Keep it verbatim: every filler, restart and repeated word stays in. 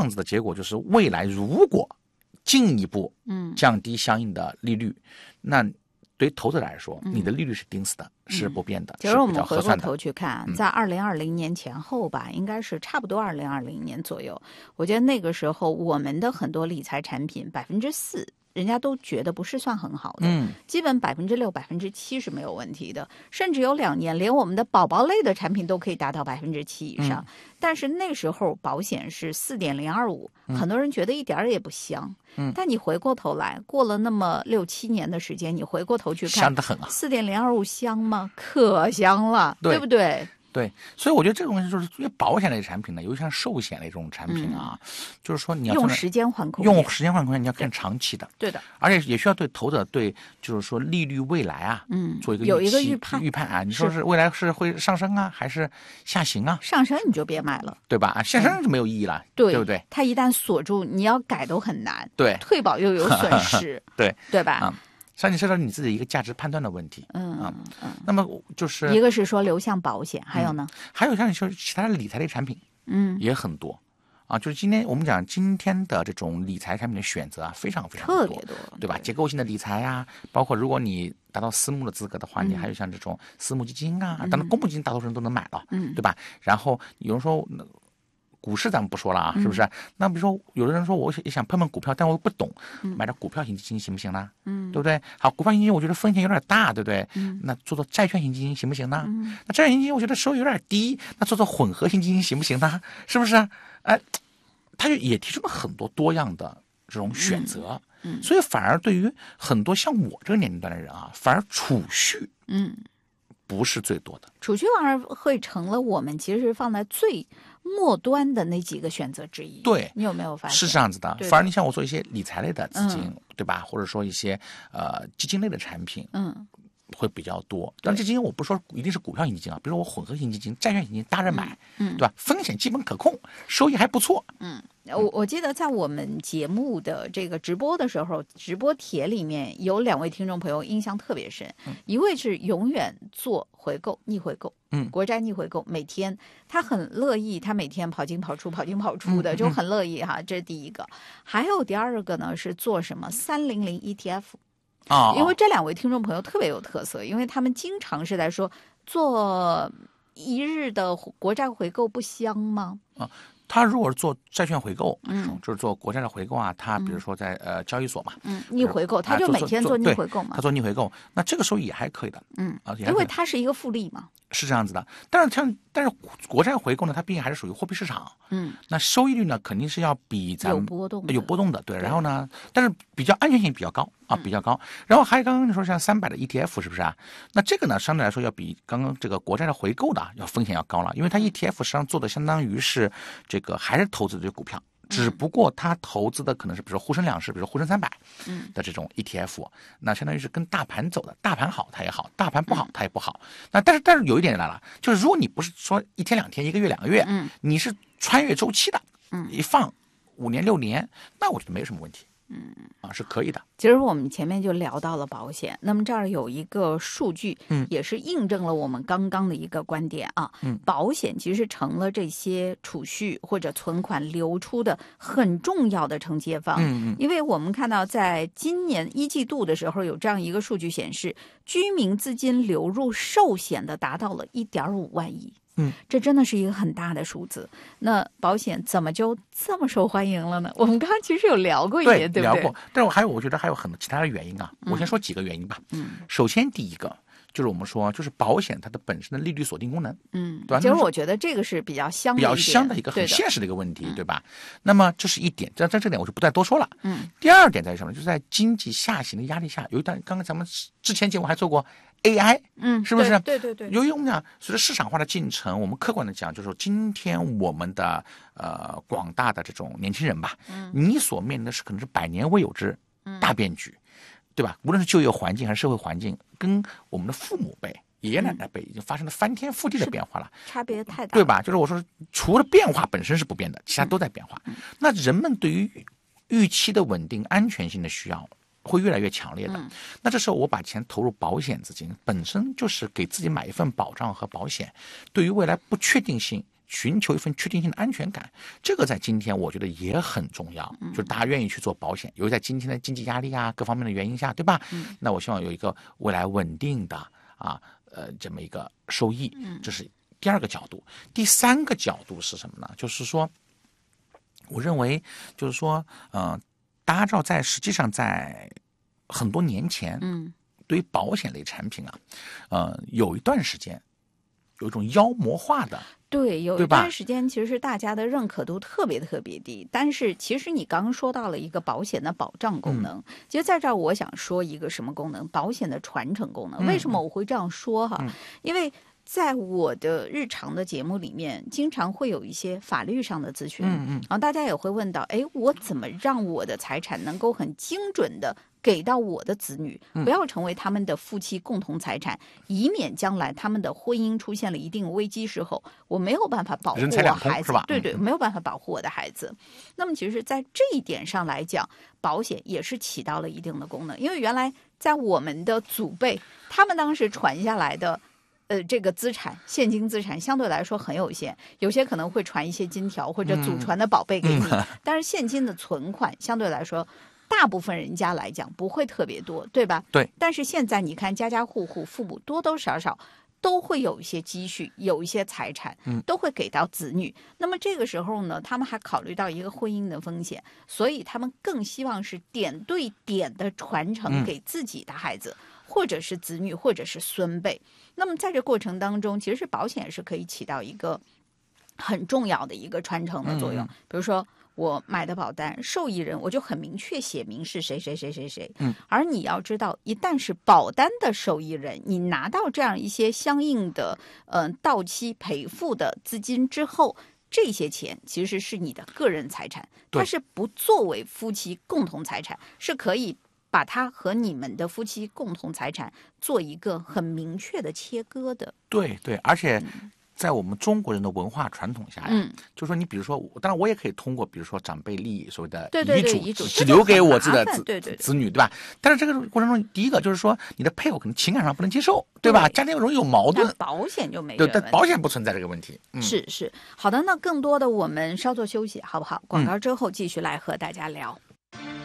样子的结果就是未来如果进一步降低相应的利率，嗯、那对于投资者来说，嗯、你的利率是钉死的，嗯、是不变的。 其实我们回过头去看，在二零二零年前后吧，嗯、应该是差不多二零二零年左右，我觉得那个时候我们的很多理财产品百分之四。人家都觉得不是算很好的，嗯，基本百分之六、百分之七是没有问题的，甚至有两年连我们的宝宝类的产品都可以达到百分之七以上。嗯、但是那时候保险是四点零二五，很多人觉得一点儿也不香。嗯，但你回过头来，过了那么六七年的时间，你回过头去看， 香得很啊！ 四点零二五香吗？可香了，对, 对不对？ 对，所以我觉得这个东西就是因为保险类产品呢，尤其像寿险类这种产品啊，嗯、就是说你要用时间换空间，用时间换空间，你要看长期的， 对的， 而且也需要对投资者对就是说利率未来啊，嗯，做一个有一个预判预判啊，你说是未来是会上升啊，还是下行啊？ 上升你就别买了， 对吧？下升就没有意义了，嗯、 对对不对？ 它一旦锁住，你要改都很难， 对， 退保又有损失， 对对吧？ 嗯像你涉及到你自己一个价值判断的问题， 嗯啊， 嗯， 那么就是一个是说流向保险，还有呢， 嗯、还有像你说其他的理财类产品，嗯，也很多，啊，就是今天我们讲今天的这种理财产品的选择啊，非常非常多， 特别多， 对吧？结构性的理财呀、啊，包括如果你达到私募的资格的话，嗯、你还有像这种私募基金啊，嗯、当然公募基金大多数人都能买了，嗯，对吧？然后有人说。股市咱们不说了啊，是不是？嗯、那比如说，有的人说我也想碰碰股票，但我不懂，嗯、买点股票型基金行不行呢？嗯，对不对？好，股票型基金我觉得风险有点大，对不对？嗯，那做做债券型基金行不行呢？嗯，那债券型基金我觉得收益有点低，那做做混合型基金行不行呢？是不是？哎，他就也提出了很多多样的这种选择，嗯，嗯所以反而对于很多像我这个年龄段的人啊，反而储蓄，嗯。不是最多的， 储蓄反而会成了我们其实放在最末端的那几个选择之一。 对， 你有没有发现？ 是这样子的。反而你像我做一些理财类的资金，嗯、对吧？或者说一些呃基金类的产品，嗯，会比较多。但这基金我不是说一定是股票型基金啊，比如说我混合型基金、债券型基金搭着买，嗯，对吧？风险基本可控，收益还不错， 嗯。我我记得在我们节目的这个直播的时候，直播帖里面有两位听众朋友印象特别深，嗯、一位是永远做回购逆回购，嗯，国债逆回购，每天他很乐意，他每天跑进跑出跑进跑出的，嗯、就很乐意哈，这是第一个。还有第二个呢是做什么三零零 E T F 啊， 因为这两位听众朋友特别有特色，因为他们经常是在说做一日的国债回购不香吗？ 啊。他如果是做债券回购，嗯，就是做国债的回购啊，他比如说在、嗯、呃交易所嘛， 嗯，逆回购，他就每天做逆回购嘛， 他做逆回购，那这个收益也还可以的， 嗯啊，因为它是一个复利嘛， 是这样子的。但是像但是国债回购呢，它毕竟还是属于货币市场，嗯，那收益率呢肯定是要比咱有波动的有波动的，对。然后呢，但是比较安全性比较高啊，比较高。然后还有刚刚你说像三百的 E T F 是不是啊？那这个呢相对来说要比刚刚这个国债的回购的要风险要高了，因为它 E T F 实际上做的相当于是这个还是投资的股票。只不过它投资的可能是比如说沪深两市，比如说沪深三百的这种 E T F，、嗯、那相当于是跟大盘走的，大盘好它也好，大盘不好它也不好。嗯、那但是但是有一点来了，就是如果你不是说一天两天、一个月两个月，嗯，你是穿越周期的，嗯，一放五年六年，那我觉得没有什么问题。嗯啊，是可以的。 其实我们前面就聊到了保险，那么这儿有一个数据，嗯，也是印证了我们刚刚的一个观点啊。嗯，保险其实成了这些储蓄或者存款流出的很重要的承接方。嗯嗯，因为我们看到在今年一季度的时候，有这样一个数据显示，居民资金流入寿险的达到了一点五万亿。嗯，这真的是一个很大的数字。那保险怎么就这么受欢迎了呢？我们刚刚其实有聊过一点，对不对？ 聊过，但是我还有，我觉得还有很多其他的原因啊。嗯、我先说几个原因吧。嗯，首先第一个就是我们说，就是保险它的本身的利率锁定功能。嗯，对吧？ 其实我觉得这个是比较香的比较香的一个很现实的一个问题， 对, 对吧？ 嗯、 那么这是一点，在在这点我就不再多说了。嗯，第二点在于什么？就是在经济下行的压力下，有一段刚刚咱们之前节目还做过。A I， 嗯，是不是？ 对对 对, 对。 由于我们讲随着市场化的进程，我们客观的讲，就是说今天我们的呃广大的这种年轻人吧，嗯，你所面临的是可能是百年未有之大变局，嗯、对吧？无论是就业环境还是社会环境，跟我们的父母辈、爷爷奶奶辈已经发生了翻天覆地的变化了， 差别太大， 对吧？就是我说，除了变化本身是不变的，其他都在变化。嗯、那人们对于预期的稳定、安全性的需要。会越来越强烈的，嗯、那这时候我把钱投入保险资金，本身就是给自己买一份保障和保险，对于未来不确定性寻求一份确定性的安全感，这个在今天我觉得也很重要，就是大家愿意去做保险，尤其在今天的经济压力啊各方面的原因下，对吧？嗯、那我希望有一个未来稳定的啊呃这么一个收益，这是第二个角度。第三个角度是什么呢？就是说，我认为就是说，呃，大家知道在实际上在很多年前，嗯。对于保险类产品啊，呃，有一段时间有一种妖魔化的， 对，有一段时间其实大家的认可度特别特别低。但是其实你刚刚说到了一个保险的保障功能，嗯、其实在这儿我想说一个什么功能？保险的传承功能。嗯、为什么我会这样说哈？嗯、因为在我的日常的节目里面，经常会有一些法律上的咨询，嗯嗯，然后大家也会问到，哎，我怎么让我的财产能够很精准的给到我的子女，不要成为他们的夫妻共同财产，以免将来他们的婚姻出现了一定危机时候，我没有办法保护我孩子，对对，没有办法保护我的孩子。那么其实在这一点上来讲，保险也是起到了一定的功能，因为原来在我们的祖辈，他们当时传下来的呃，这个资产，现金资产相对来说很有限，有些可能会传一些金条或者祖传的宝贝给你，嗯、但是现金的存款相对来说，大部分人家来讲不会特别多，对吧？ 对。 但是现在你看，家家户户父母多多少少都会有一些积蓄，有一些财产，都会给到子女。嗯、那么这个时候呢，他们还考虑到一个婚姻的风险，所以他们更希望是点对点的传承给自己的孩子。嗯或者是子女，或者是孙辈。那么在这过程当中，其实保险是可以起到一个很重要的一个传承的作用。嗯、比如说我买的保单，受益人我就很明确写明是谁谁谁谁谁。嗯，而你要知道，一旦是保单的受益人，你拿到这样一些相应的呃到期赔付的资金之后，这些钱其实是你的个人财产，它是不作为夫妻共同财产，是可以把它和你们的夫妻共同财产做一个很明确的切割的。 对对，而且在我们中国人的文化传统下呀，嗯、就说你比如说，当然我也可以通过比如说长辈利益所谓的遗嘱只留给我自己的子对对对子女，对吧？但是这个过程中，第一个就是说你的配偶可能情感上不能接受，对吧？对家庭容易有矛盾。 保险就没对，但保险不存在这个问题。 嗯、是是，好的，那更多的我们稍作休息，好不好？广告之后继续来和大家聊。嗯